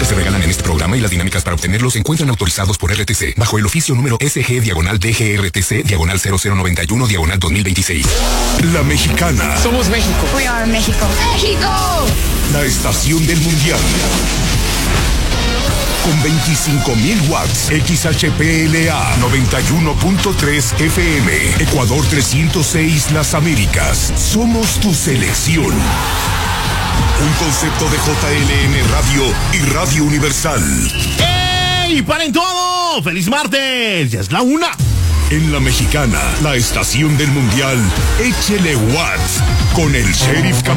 se regalan en este programa y las dinámicas para obtenerlos se encuentran autorizados por RTC bajo el oficio número SG/DGRTC/0091/2026. La Mexicana. Somos México. We are México. ¡México! La estación del mundial. Con 25.000 watts, XHPLA 91.3 FM, Ecuador 306 Las Américas. Somos tu selección. Un concepto de JLM Radio y Radio Universal. ¡Ey! ¡Paren todo! ¡Feliz martes! ¡Ya es la 1! En La Mexicana, la estación del mundial, échele watts con el Sheriff Camacho.